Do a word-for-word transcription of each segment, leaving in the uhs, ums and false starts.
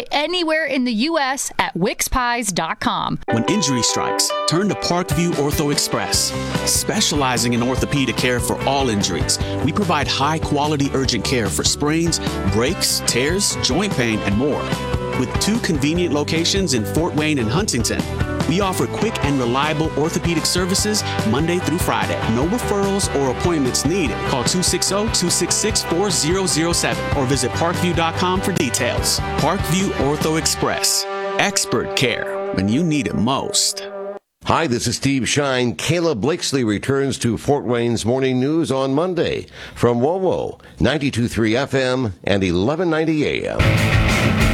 pie anywhere in the U S at wix pies dot com. When injury strikes, turn to Parkview Ortho Express. Specializing in orthopedic care for all injuries, we provide high-quality urgent care for sprains, breaks, tears, joint pain, and more. With two convenient locations in Fort Wayne and Huntington, we offer quick and reliable orthopedic services Monday through Friday. No referrals or appointments needed. Call two six zero, two six six, four zero zero seven or visit parkview dot com for details. Parkview Ortho Express. Expert care when you need it most. Hi, this is Steve Shine. Kayla Blakesley returns to Fort Wayne's Morning News on Monday from W O W O, ninety-two point three F M and eleven ninety A M.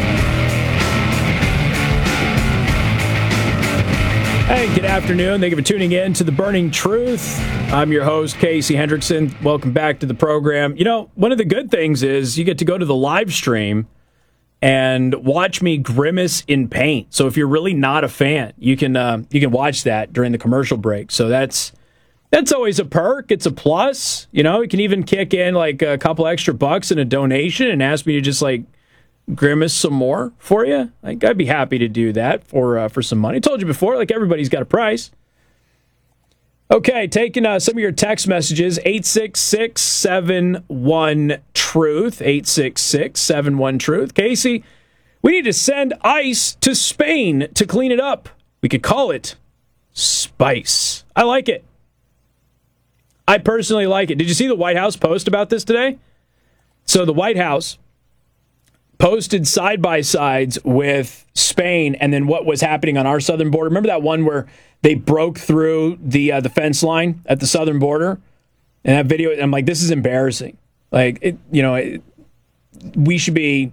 Hey, good afternoon. Thank you for tuning in to The Burning Truth. I'm your host, Casey Hendrickson. Welcome back to the program. You know, one of the good things is you get to go to the live stream and watch me grimace in pain. So if you're really not a fan, you can uh, you can watch that during the commercial break. So that's that's always a perk. It's a plus. You know, you can even kick in like a couple extra bucks in a donation and ask me to just like grimace some more for you. Like, I'd be happy to do that for uh, for some money. I told you before, like everybody's got a price. Okay, taking uh, some of your text messages, eight six six, seven one, truth, eight six six, seven one, truth. Casey, we need to send ICE to Spain to clean it up. We could call it Spice. I like it. I personally like it. Did you see the White House post about this today? So the White House posted side-by-sides with Spain and then what was happening on our southern border. Remember that one where they broke through the uh, the fence line at the southern border? And that video, I'm like, this is embarrassing. Like, it, you know, it, we should be,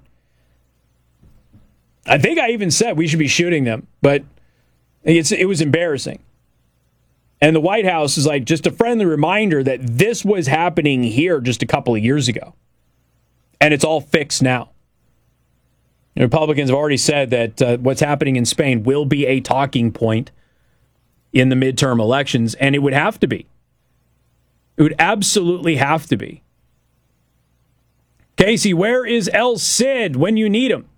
I think I even said we should be shooting them, but it's it was embarrassing. And the White House is like, just a friendly reminder that this was happening here just a couple of years ago. And it's all fixed now. The Republicans have already said that uh, what's happening in Spain will be a talking point in the midterm elections, and it would have to be. It would absolutely have to be. Casey, where is El Cid when you need him?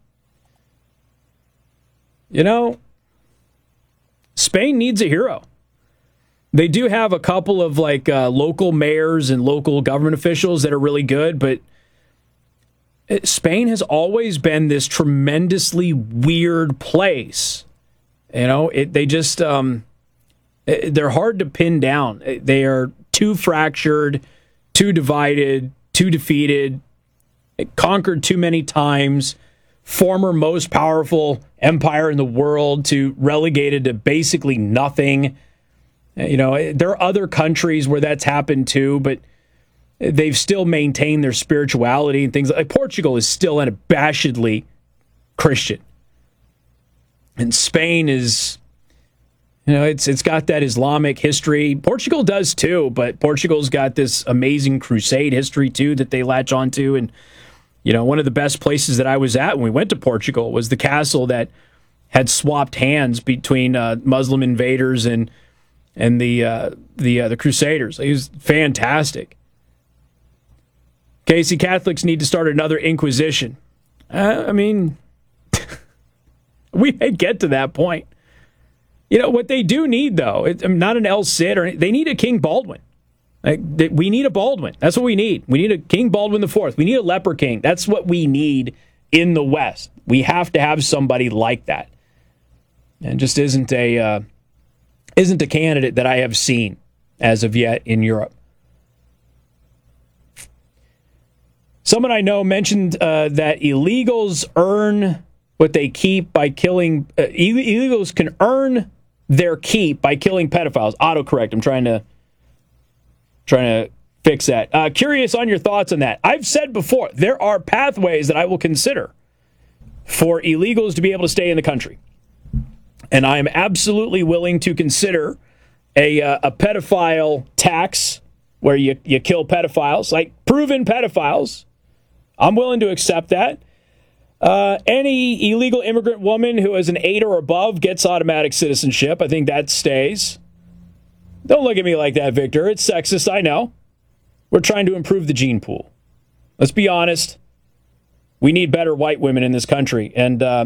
You know, Spain needs a hero. They do have a couple of like uh, local mayors and local government officials that are really good, but Spain has always been this tremendously weird place. You know, it, they just, um, they're hard to pin down. They are too fractured, too divided, too defeated, conquered too many times, former most powerful empire in the world to relegated to basically nothing. You know, there are other countries where that's happened too, but they've still maintained their spirituality and things. Like Portugal is still unabashedly Christian. And Spain is, you know, it's it's got that Islamic history. Portugal does too, but Portugal's got this amazing crusade history too that they latch onto. And, you know, one of the best places that I was at when we went to Portugal was the castle that had swapped hands between uh, Muslim invaders and and the uh, the uh, the Crusaders. It was fantastic. Casey, Catholics need to start another Inquisition. Uh, I mean, we may get to that point. You know, what they do need, though, it's not an El Cid, or they need a King Baldwin. Like, they, we need a Baldwin. That's what we need. We need a King Baldwin the Fourth. We need a leper king. That's what we need in the West. We have to have somebody like that. And just isn't a, uh, isn't a candidate that I have seen as of yet in Europe. Someone I know mentioned uh, that illegals earn what they keep by killing... Uh, illegals can earn their keep by killing pedophiles. Autocorrect. I'm trying to trying to fix that. Uh, curious on your thoughts on that. I've said before, there are pathways that I will consider for illegals to be able to stay in the country. And I am absolutely willing to consider a, uh, a pedophile tax where you, you kill pedophiles, like proven pedophiles. I'm willing to accept that. Uh, any illegal immigrant woman who is an eight or above gets automatic citizenship. I think that stays. Don't look at me like that, Victor. It's sexist, I know. We're trying to improve the gene pool. Let's be honest. We need better white women in this country. And uh,